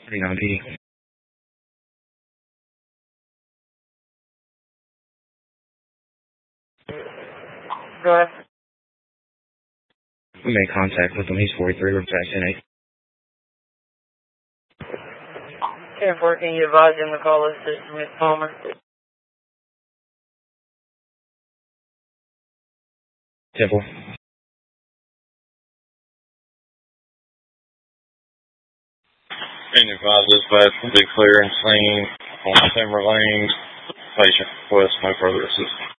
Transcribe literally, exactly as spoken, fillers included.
thirty-nine P D. Go ahead. We made contact with him. He's forty-three. We're back in eight. ten four, can you advise him to call us to Miss Palmer? Temple. Can you advise dispatch will be clear and seen on Timber Lane, patient request no further assistance.